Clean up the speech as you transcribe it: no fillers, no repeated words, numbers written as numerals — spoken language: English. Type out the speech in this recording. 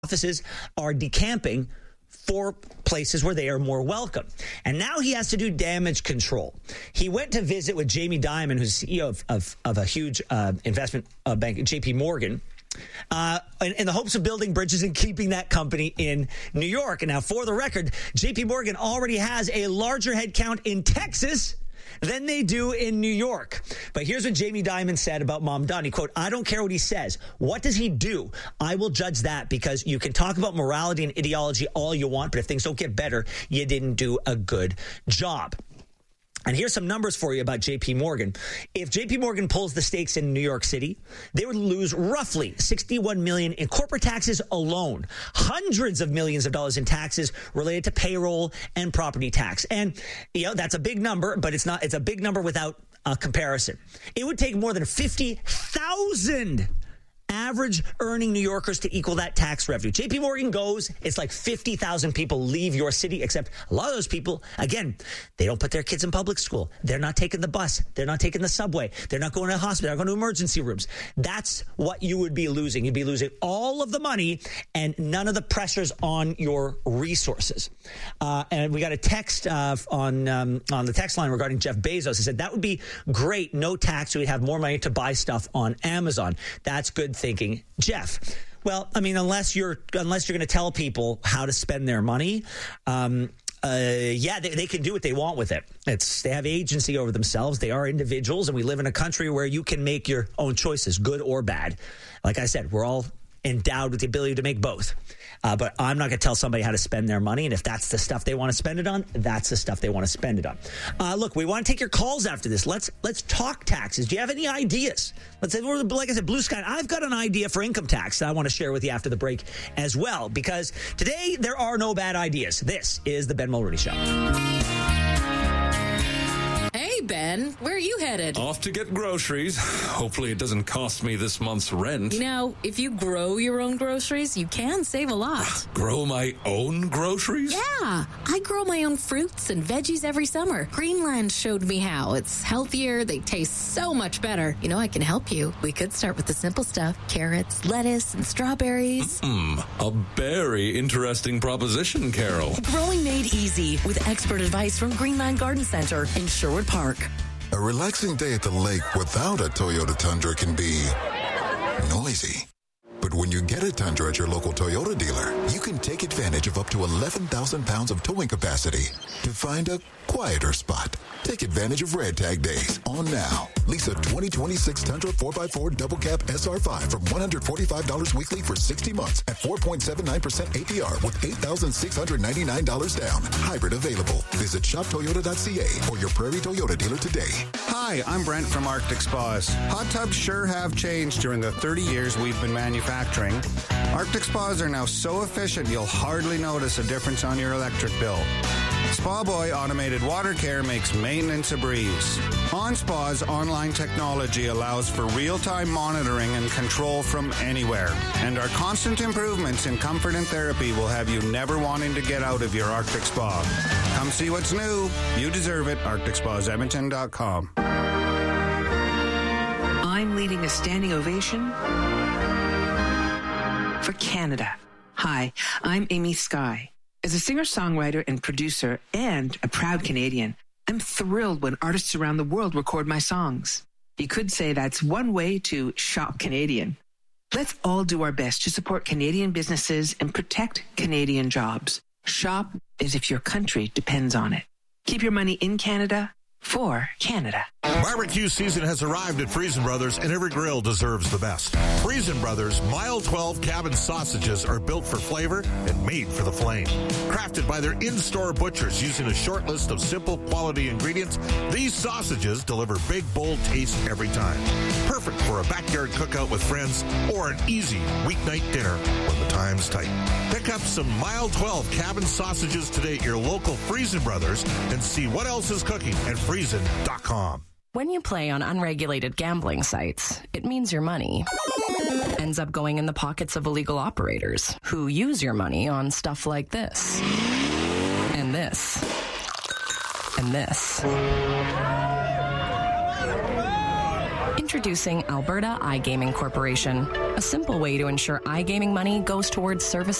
offices are decamping for places where they are more welcome. And now he has to do damage control. He went to visit with Jamie Dimon, who's CEO of a huge investment bank, JP Morgan, in the hopes of building bridges and keeping that company in New York. And now, for the record, JP Morgan already has a larger headcount in Texas than they do in New York. But here's what Jamie Dimon said about Mamdani. Quote, "I don't care what he says. What does he do? I will judge that, because you can talk about morality and ideology all you want, but if things don't get better, you didn't do a good job." And here's some numbers for you about JP Morgan. If JP Morgan pulls the stakes in New York City, they would lose roughly $61 million in corporate taxes alone, hundreds of millions of dollars in taxes related to payroll and property tax. And, that's a big number, but it's a big number without a comparison. It would take more than 50,000 average earning New Yorkers to equal that tax revenue. JP Morgan goes, it's like 50,000 people leave your city, except a lot of those people, again, they don't put their kids in public school. They're not taking the bus. They're not taking the subway. They're not going to the hospital. They're not going to emergency rooms. That's what you would be losing. You'd be losing all of the money and none of the pressures on your resources. And we got a text on the text line regarding Jeff Bezos. He said, that would be great. No tax. So we'd have more money to buy stuff on Amazon. That's good thinking, Jeff. Well, I mean, unless you're going to tell people how to spend their money, they can do what they want with it. They have agency over themselves. They are individuals, and we live in a country where you can make your own choices, good or bad. Like I said, we're all endowed with the ability to make both. But I'm not going to tell somebody how to spend their money. And if that's the stuff they want to spend it on, that's the stuff they want to spend it on. Look, we want to take your calls after this. Let's talk taxes. Do you have any ideas? Let's say, like I said, Blue Sky. I've got an idea for income tax that I want to share with you after the break as well, because today there are no bad ideas. This is the Ben Mulroney Show. Hey, Ben, where are you headed? Off to get groceries. Hopefully it doesn't cost me this month's rent. If you grow your own groceries, you can save a lot. Grow my own groceries? Yeah, I grow my own fruits and veggies every summer. Greenland showed me how. It's healthier, they taste so much better. I can help you. We could start with the simple stuff. Carrots, lettuce, and strawberries. A very interesting proposition, Carol. Growing made easy with expert advice from Greenland Garden Center in Sherwood Park. A relaxing day at the lake without a Toyota Tundra can be noisy. But when you get a Tundra at your local Toyota dealer, you can take advantage of up to 11,000 pounds of towing capacity to find a quieter spot. Take advantage of Red Tag Days on now. Lease a 2026 Tundra 4x4 Double Cab SR5 from $145 weekly for 60 months at 4.79% APR with $8,699 down. Hybrid available. Visit shoptoyota.ca or your Prairie Toyota dealer today. Hi, I'm Brent from Arctic Spas. Hot tubs sure have changed during the 30 years we've been manufacturing. Arctic Spas are now so efficient you'll hardly notice a difference on your electric bill. Spa Boy Automated Water Care makes maintenance a breeze. OnSpa's online technology allows for real-time monitoring and control from anywhere. And our constant improvements in comfort and therapy will have you never wanting to get out of your Arctic Spa. Come see what's new. You deserve it. ArcticSpasEdmonton.com. I'm leading a standing ovation for Canada. Hi, I'm Amy Skye. As a singer-songwriter and producer and a proud Canadian, I'm thrilled when artists around the world record my songs. You could say that's one way to shop Canadian. Let's all do our best to support Canadian businesses and protect Canadian jobs. Shop as if your country depends on it. Keep your money in Canada for Canada. Barbecue season has arrived at Friesen Brothers, and every grill deserves the best. Friesen Brothers Mile 12 cabin sausages are built for flavor and made for the flame. Crafted by their in-store butchers using a short list of simple quality ingredients, these sausages deliver big, bold taste every time. Perfect for a backyard cookout with friends or an easy weeknight dinner when the time's tight. Pick up some Mile 12 cabin sausages today at your local Friesen Brothers and see what else is cooking at Friesen.com. When you play on unregulated gambling sites, it means your money ends up going in the pockets of illegal operators who use your money on stuff like this, and this, and this. Introducing Alberta iGaming Corporation, a simple way to ensure iGaming money goes towards service